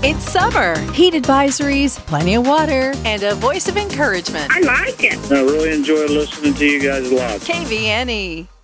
It's summer. Heat advisories, plenty of water, and a voice of encouragement. I like it. I really enjoy listening to you guys live. KVNE.